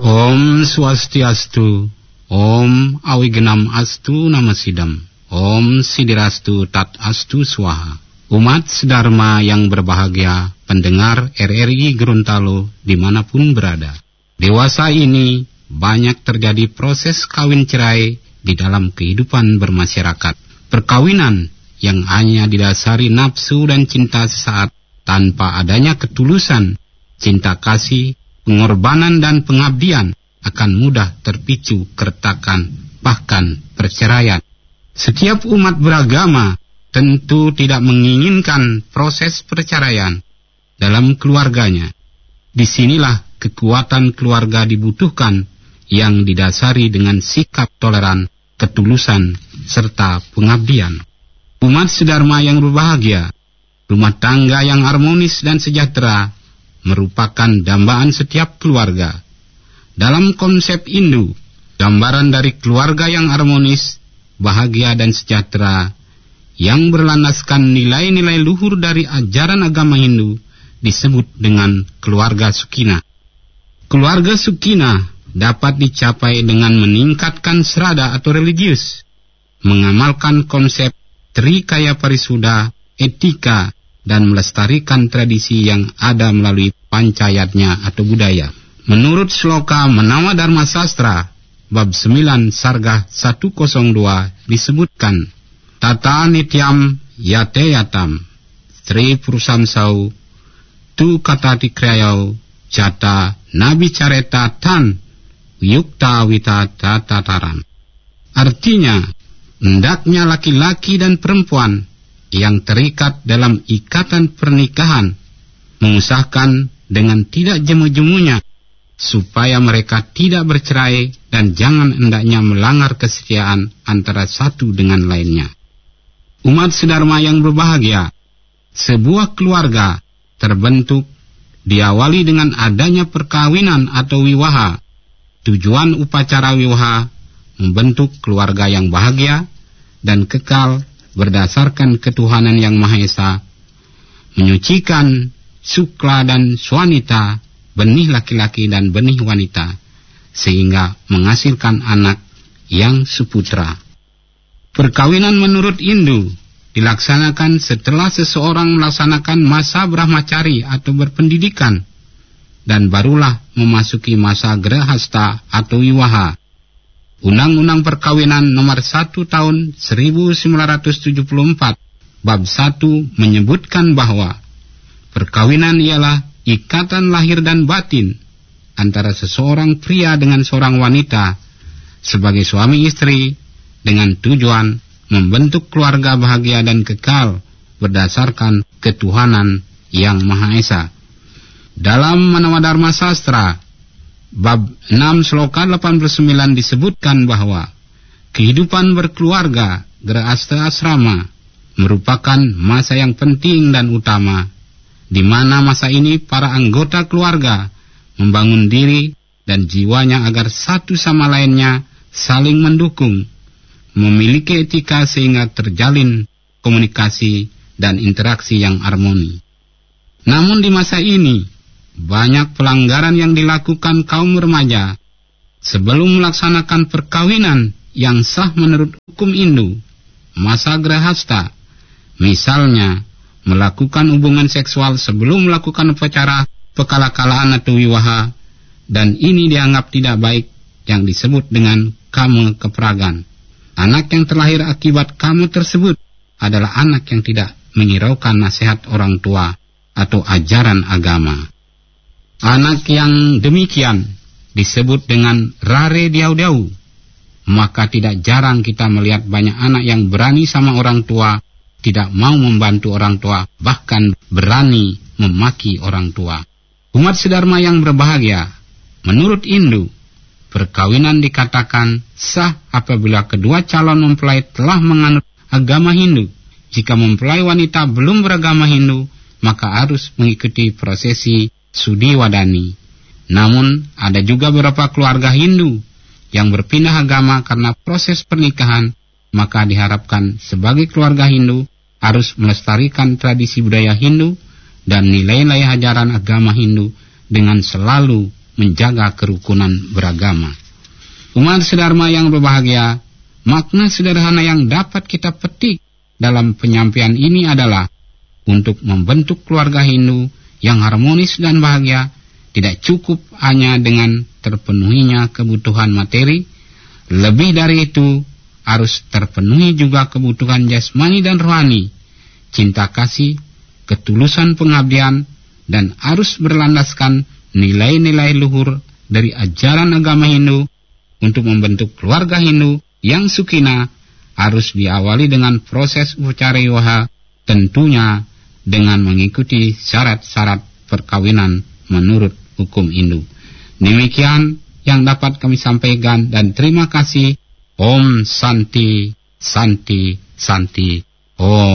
Om Swastiastu, Om Awigenam Astu Namasidam, Om Sidirastu Tat Astu Swaha. Umat sedharma yang berbahagia, pendengar RRI Gorontalo dimanapun berada. Dewasa ini banyak terjadi proses kawin cerai di dalam kehidupan bermasyarakat. Perkawinan yang hanya didasari nafsu dan cinta sesaat tanpa adanya ketulusan, cinta kasih, pengorbanan dan pengabdian akan mudah terpicu keretakan, bahkan perceraian. Setiap umat beragama tentu tidak menginginkan proses perceraian dalam keluarganya. Disinilah kekuatan keluarga dibutuhkan yang didasari dengan sikap toleran, ketulusan, serta pengabdian. Umat sedharma yang berbahagia, rumah tangga yang harmonis dan sejahtera merupakan dambaan setiap keluarga. Dalam konsep Hindu, gambaran dari keluarga yang harmonis, bahagia dan sejahtera yang berlandaskan nilai-nilai luhur dari ajaran agama Hindu disebut dengan keluarga Sukhina. Keluarga Sukhina dapat dicapai dengan meningkatkan serada atau religius, mengamalkan konsep Trikaya Parisuddha, etika, dan melestarikan tradisi yang ada melalui pancayatnya atau budaya. Menurut Sloka Menawa Dharma Sastra, bab 9 Sarga 102 disebutkan, Tata nityam yate yatam, Sri Purusamsau, tu kata dikrayau, jata nabi careta tan, yukta wita tatataram. Artinya, hendaknya laki-laki dan perempuan yang terikat dalam ikatan pernikahan mengusahakan dengan tidak jemu-jemunya supaya mereka tidak bercerai dan jangan hendaknya melanggar kesetiaan antara satu dengan lainnya. Umat sedharma yang berbahagia, sebuah keluarga terbentuk diawali dengan adanya perkawinan atau wiwaha. Tujuan upacara wiwaha membentuk keluarga yang bahagia dan kekal berdasarkan ketuhanan yang Maha Esa, menyucikan Sukla dan Swanita, benih laki-laki dan benih wanita, sehingga menghasilkan anak yang suputra. Perkawinan menurut Hindu dilaksanakan setelah seseorang melaksanakan masa brahmacari atau berpendidikan, dan barulah memasuki masa grahasta atau wiwaha. Undang-Undang Perkawinan Nomor 1 Tahun 1974 Bab 1 menyebutkan bahwa perkawinan ialah ikatan lahir dan batin antara seseorang pria dengan seorang wanita sebagai suami istri dengan tujuan membentuk keluarga bahagia dan kekal berdasarkan ketuhanan yang Maha Esa. Dalam Menawa Dharma Sastra Bab 6 Sloka 89 disebutkan bahwa kehidupan berkeluarga Grahasta Asrama merupakan masa yang penting dan utama, di mana masa ini para anggota keluarga membangun diri dan jiwanya agar satu sama lainnya saling mendukung, memiliki etika sehingga terjalin komunikasi dan interaksi yang harmoni. Namun di masa ini, banyak pelanggaran yang dilakukan kaum remaja sebelum melaksanakan perkawinan yang sah menurut hukum Hindu, masa grahasta. Misalnya, melakukan hubungan seksual sebelum melakukan upacara pekalakalaan atau wiwaha, dan ini dianggap tidak baik yang disebut dengan kama keperagan. Anak yang terlahir akibat kama tersebut adalah anak yang tidak menghiraukan nasihat orang tua atau ajaran agama. Anak yang demikian disebut dengan rare diau-diau. Maka tidak jarang kita melihat banyak anak yang berani sama orang tua, tidak mau membantu orang tua, bahkan berani memaki orang tua. Umat sedharma yang berbahagia, menurut Hindu, perkawinan dikatakan sah apabila kedua calon mempelai telah menganut agama Hindu. Jika mempelai wanita belum beragama Hindu, maka harus mengikuti prosesi Sudi Wadani. Namun, ada juga beberapa keluarga Hindu yang berpindah agama karena proses pernikahan, maka diharapkan sebagai keluarga Hindu harus melestarikan tradisi budaya Hindu dan nilai-nilai ajaran agama Hindu dengan selalu menjaga kerukunan beragama. Umat sedharma yang berbahagia, makna sederhana yang dapat kita petik dalam penyampaian ini adalah untuk membentuk keluarga Hindu yang harmonis dan bahagia tidak cukup hanya dengan terpenuhinya kebutuhan materi, lebih dari itu harus terpenuhi juga kebutuhan jasmani dan rohani, cinta kasih, ketulusan pengabdian, dan harus berlandaskan nilai-nilai luhur dari ajaran agama Hindu. Untuk membentuk keluarga Hindu yang sukina harus diawali dengan proses upacara wiwaha, tentunya dengan mengikuti syarat-syarat perkawinan menurut hukum Hindu. Demikian yang dapat kami sampaikan dan terima kasih. Om Santi, Santi, Santi. Om.